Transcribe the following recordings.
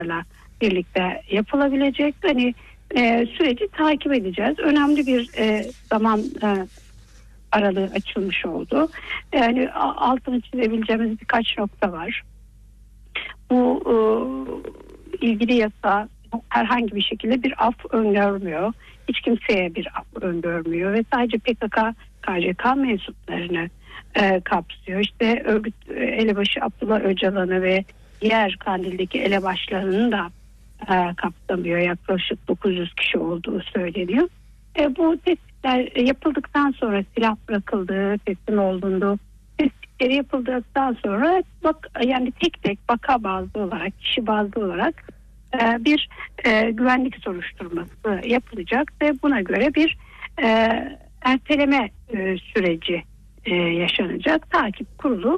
birlikte yapılabilecek. Hani süreci takip edeceğiz. Önemli bir zaman aralığı açılmış oldu. Yani altını çizebileceğimiz birkaç nokta var. Bu ilgili yasa herhangi bir şekilde bir af öngörmüyor. Hiç kimseye bir af öngörmüyor ve sadece PKK, KCK mensuplarını kapsıyor. İşte örgüt elebaşı Abdullah Öcalan'ı ve diğer Kandil'deki elebaşlarını da kapsamıyor. Yaklaşık 900 kişi olduğu söyleniyor. Bu tespitler yapıldıktan sonra, silah bırakıldığı, teslim olunduğu tespitleri yapıldıktan sonra yani tek tek vaka bazlı olarak, kişi bazlı olarak bir güvenlik soruşturması yapılacak ve buna göre bir erteleme süreci yaşanacak. Takip kurulu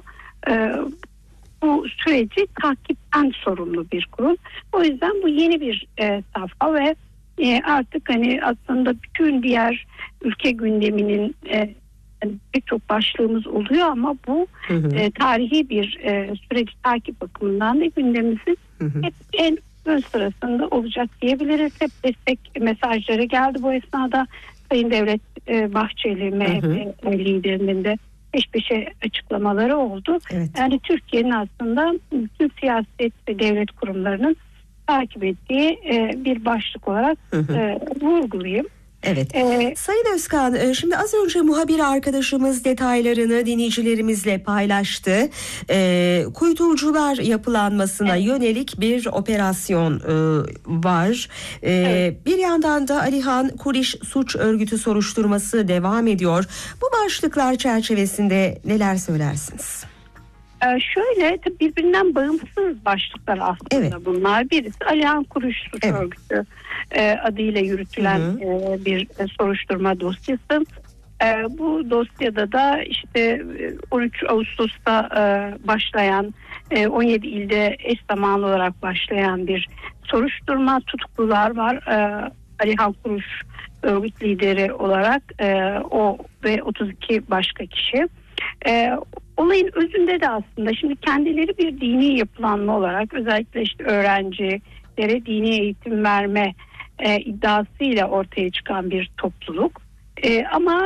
bu süreci takipten sorumlu bir kurul. O yüzden bu yeni bir safha ve artık hani aslında bütün diğer ülke gündeminin pek çok başlığımız oluyor ama bu tarihi bir süreci takip bakımından da gündemimizin hep en ön sırasında olacak diyebiliriz. Hep destek mesajları geldi bu esnada. Sayın Devlet Bahçeli, MHP liderinin de peş peşe açıklamaları oldu. Evet. Yani Türkiye'nin aslında bütün siyaset ve devlet kurumlarının takip ettiği bir başlık olarak vurgulayayım. Evet. Sayın Özkan, şimdi az önce muhabir arkadaşımız detaylarını dinleyicilerimizle paylaştı. Kuytucular yapılanmasına yönelik bir operasyon var. Bir yandan da Alihan Kuriş suç örgütü soruşturması devam ediyor. Bu başlıklar çerçevesinde neler söylersiniz? Şöyle, birbirinden bağımsız başlıklar aslında bunlar. Birisi Alihan Kuriş suç örgütü adıyla yürütülen bir soruşturma dosyası. Bu dosyada da işte 13 Ağustos'ta başlayan 17 ilde eş zamanlı olarak başlayan bir soruşturma, tutuklular var. Alihan Kuriş örgüt lideri olarak o ve 32 başka kişi. Olayın özünde de aslında şimdi kendileri bir dini yapılanma olarak özellikle işte öğrencilere dini eğitim verme iddiasıyla ortaya çıkan bir topluluk. Ama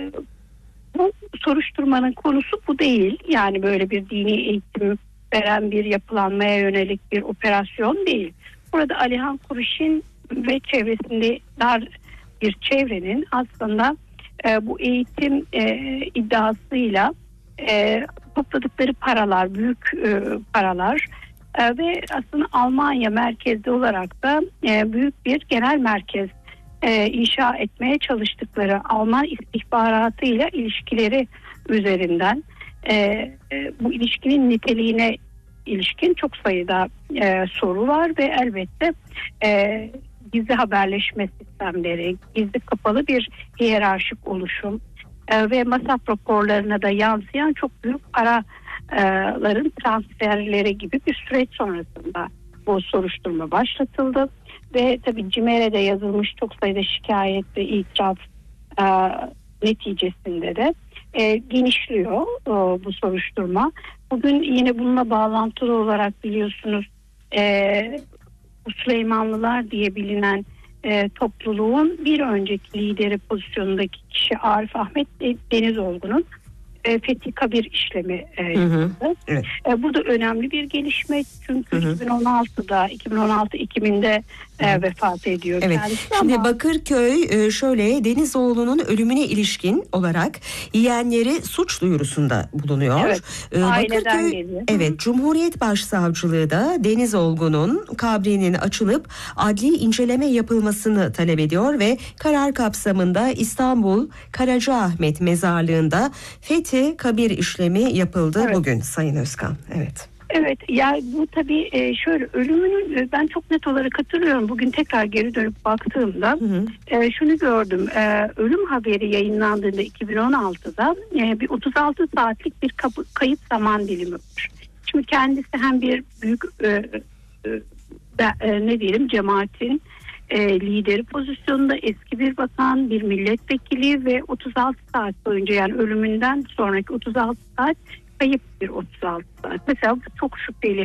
bu soruşturmanın konusu bu değil. Yani böyle bir dini eğitim veren bir yapılanmaya yönelik bir operasyon değil. Burada Alihan Kuriş'in ve çevresinde dar bir çevrenin aslında bu eğitim iddiasıyla topladıkları paralar, büyük paralar ve aslında Almanya merkezli olarak da büyük bir genel merkez inşa etmeye çalıştıkları Alman istihbaratıyla ilişkileri üzerinden bu ilişkinin niteliğine ilişkin çok sayıda soru var ve elbette gizli haberleşme sistemleri, gizli kapalı bir hiyerarşik oluşum ve masraf raporlarına da yansıyan çok büyük paraların transferleri gibi bir süreç sonrasında bu soruşturma başlatıldı. Ve tabii CİMER'e yazılmış çok sayıda şikayet ve itiraf neticesinde de genişliyor bu soruşturma. Bugün yine bununla bağlantılı olarak biliyorsunuz bu Süleymanlılar diye bilinen topluluğun bir önceki lideri pozisyonundaki kişi Arif Ahmet Denizolgun'un Fethi Kabir işlemi yapıldı. Evet. Bu da önemli bir gelişme çünkü 2016-2000'de vefat ediyor. Evet. Şimdi Bakırköy şöyle Denizoğlu'nun ölümüne ilişkin olarak yeğenleri suç duyurusunda bulunuyor. Evet. Bakırköy Cumhuriyet Başsavcılığı da Denizoğlu'nun kabrinin açılıp adli inceleme yapılmasını talep ediyor ve karar kapsamında İstanbul Karacaahmet Mezarlığı'nda Fethi Kabir işlemi yapıldı bugün Sayın Özkan. Evet. Evet, yani bu tabii şöyle ölümünün ben çok net olarak hatırlıyorum. Bugün tekrar geri dönüp baktığımda şunu gördüm. Ölüm haberi yayınlandığında 2016'da bir 36 saatlik bir kayıp zaman dilimi var. Şimdi kendisi hem bir büyük cemaatin lideri pozisyonunda eski bir bakan, bir milletvekili ve 36 saat boyunca yani ölümünden sonraki 36 saat kayıp bir 36 saat. Mesela bu çok şüpheli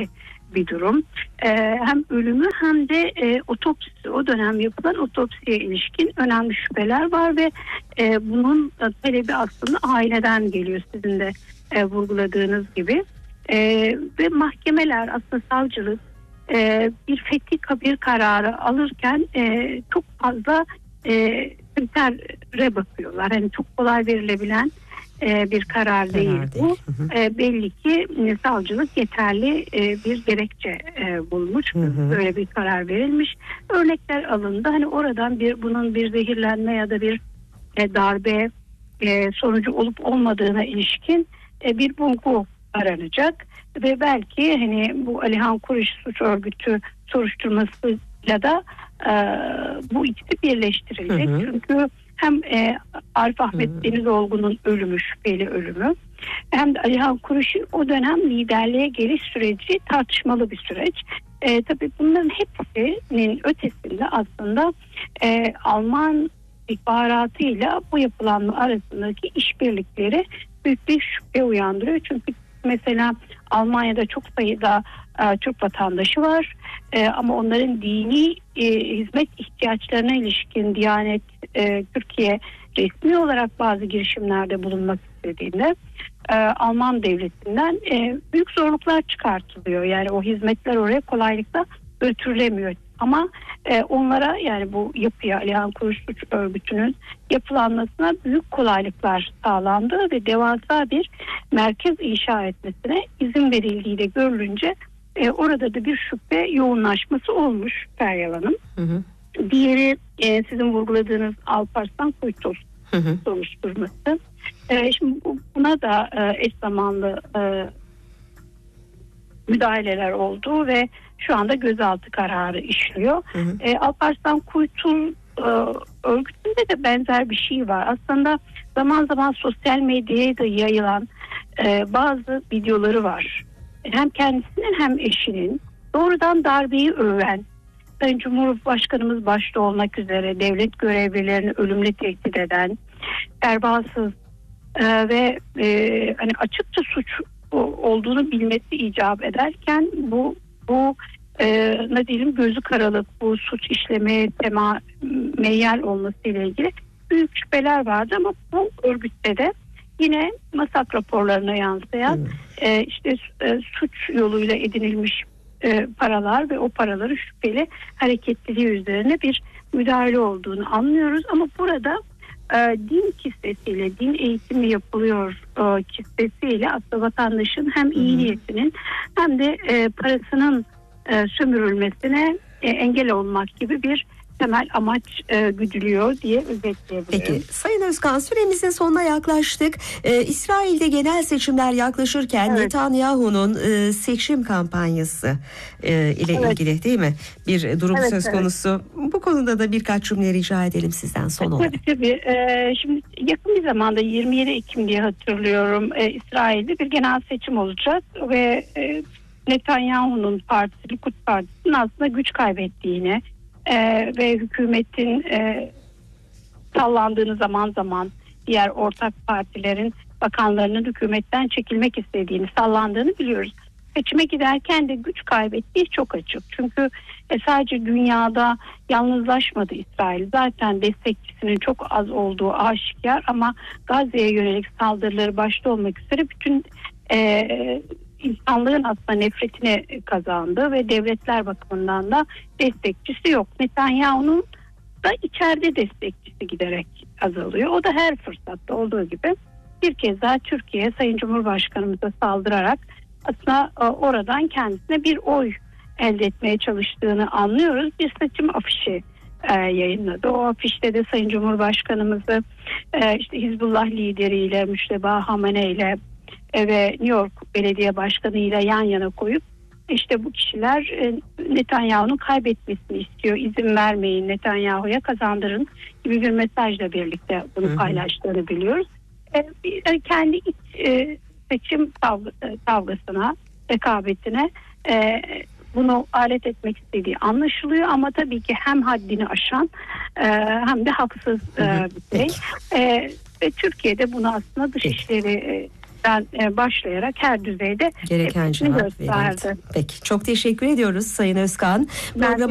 bir durum. Hem ölümü hem de otopsi, o dönem yapılan otopsiye ilişkin önemli şüpheler var ve bunun talebi aslında aileden geliyor, sizin de vurguladığınız gibi. Ve mahkemeler, aslında savcılık bir fethi kabir kararı alırken çok fazla kritere bakıyorlar. Yani çok kolay verilebilen bir karar değil bu. Belli ki savcılık yeterli bir gerekçe bulmuş. Böyle bir karar verilmiş. Örnekler alındı. Hani oradan bunun bir zehirlenme ya da bir darbe sonucu olup olmadığına ilişkin bir bulgu aranacak ve belki hani bu Alihan Kuruş suç örgütü soruşturmasıyla da bu ikisi birleştirilecek. Çünkü hem Arif Ahmet Denizoğlu'nun ölümü, şüpheli ölümü, hem de Alihan Kuruş'un o dönem liderliğe geliş süreci tartışmalı bir süreç. Tabii bunların hepsinin ötesinde aslında Alman istihbaratıyla bu yapılanma arasındaki işbirlikleri büyük bir şüphe uyandırıyor. Çünkü mesela Almanya'da çok sayıda Türk vatandaşı var ama onların dini hizmet ihtiyaçlarına ilişkin Diyanet Türkiye resmi olarak bazı girişimlerde bulunmak istediğinde Alman devletinden büyük zorluklar çıkartılıyor. Yani o hizmetler oraya kolaylıkla götürülemiyor. Ama onlara, yani bu yapıya, Alihan Kuruş suç örgütünün yapılanmasına büyük kolaylıklar sağlandı ve devasa bir merkez inşa etmesine izin verildiği de görülünce orada da bir şüphe yoğunlaşması olmuş Feryal Hanım. Diğeri sizin vurguladığınız Alparslan Kuytos soruşturması. Şimdi buna da eş zamanlı müdahaleler oldu ve şu anda gözaltı kararı işliyor. Alparslan Kuytul örgütünde de benzer bir şey var. Aslında zaman zaman sosyal medyaya da yayılan bazı videoları var. Hem kendisinin hem eşinin doğrudan darbeyi öven, Sayın Cumhurbaşkanımız başta olmak üzere devlet görevlilerini ölümle tehdit eden, erbağsız ve hani açıkça suç olduğunu bilmesi icap ederken bu ne diyelim, gözü karalık, bu suç işlemeye meyyal olması ile ilgili büyük şüpheler vardı ama bu örgütte de yine MASAK raporlarına yansıyan işte suç yoluyla edinilmiş paralar ve o paraların şüpheli hareketliliği üzerine bir müdahale olduğunu anlıyoruz ama burada din kistesiyle, din eğitimi yapılıyor kistesiyle aslında vatandaşın hem iyi niyetinin hem de parasının sömürülmesine engel olmak gibi bir temel amaç güdülüyor diye özetleyebilirim. Peki Sayın Özkan, süremizin sonuna yaklaştık. İsrail'de genel seçimler yaklaşırken Netanyahu'nun seçim kampanyası ile ilgili değil mi bir durum söz konusu? Bu konuda da birkaç cümle rica edelim sizden son olarak. Tabii. Şimdi yakın bir zamanda 27 Ekim diye hatırlıyorum, İsrail'de bir genel seçim olacak ve Netanyahu'nun partisi, Likud Partisi'nin aslında güç kaybettiğini ve hükümetin sallandığını, zaman zaman diğer ortak partilerin bakanlarının hükümetten çekilmek istediğini, sallandığını biliyoruz. Seçime giderken de güç kaybettiği çok açık. Çünkü sadece dünyada yalnızlaşmadı İsrail. Zaten destekçisinin çok az olduğu aşikar ama Gazze'ye yönelik saldırıları başta olmak üzere bütün insanlığın aslında nefretine kazandı ve devletler bakımından da destekçisi yok. Netanyahu'nun da içeride destekçisi giderek azalıyor. O da her fırsatta olduğu gibi bir kez daha Türkiye, Sayın Cumhurbaşkanımıza saldırarak aslında oradan kendisine bir oy elde etmeye çalıştığını anlıyoruz. Bir seçim afişi yayınladı. O afişte de Sayın Cumhurbaşkanımızı işte Hizbullah lideriyle, Müşteba Hamane ile ve New York Belediye Başkanı ile yan yana koyup işte bu kişiler Netanyahu'nun kaybetmesini istiyor, İzin vermeyin, Netanyahu'ya kazandırın gibi bir mesajla birlikte bunu paylaştığını biliyoruz. Kendi iç seçim kavgasına, rekabetine bunu alet etmek istediği anlaşılıyor ama tabii ki hem haddini aşan hem de haksız bir şey. Ve Türkiye'de bunu aslında Dışişleri düzeyden başlayarak her düzeyde gereken cevap verildi. Peki, çok teşekkür ediyoruz Sayın Özkan.